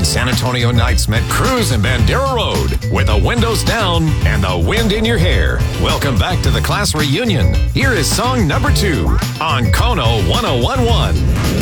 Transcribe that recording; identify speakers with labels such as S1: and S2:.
S1: when San Antonio Knights met Cruz and Bandera Road with the windows down and the wind in your hair. Welcome back to the class reunion. Here is song number 2 on Kono 1011.